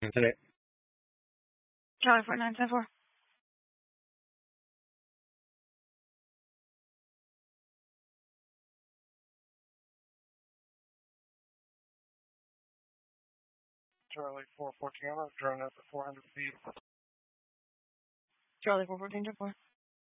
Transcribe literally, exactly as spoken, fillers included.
nine ten eight. Charlie four nine ten four. Charlie four fourteen, drone up at four hundred feet. Charlie four fourteen ten four.